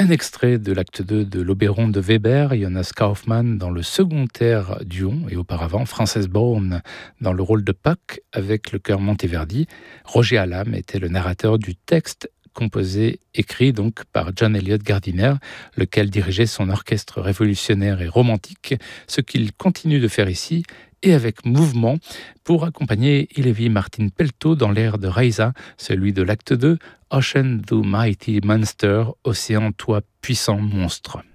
Un extrait de l'acte 2 de l'Oberon de Weber, Jonas Kaufmann dans le second air d'Huon et auparavant Frances Brown dans le rôle de Puck avec le chœur Monteverdi. Roger Hallam était le narrateur du texte écrit donc par John Eliot Gardiner, lequel dirigeait son orchestre révolutionnaire et romantique, ce qu'il continue de faire ici et avec mouvement pour accompagner Hillevi Martin Pelto dans l'air de Reisa, celui de l'acte 2, Ocean, thou mighty monster, océan, toi puissant monstre.